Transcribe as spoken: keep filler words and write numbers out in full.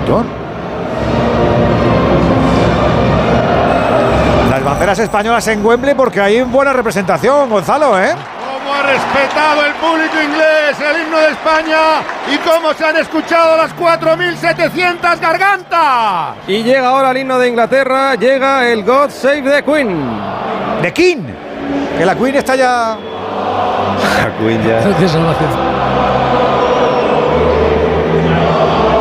montón. Las banderas españolas en Wembley porque hay buena representación, Gonzalo, ¿eh? Cómo ha respetado el público inglés el himno de España y cómo se han escuchado las cuatro mil setecientas gargantas. Y llega ahora el himno de Inglaterra, llega el God Save the Queen. The King, que la Queen está ya... La Queen ya...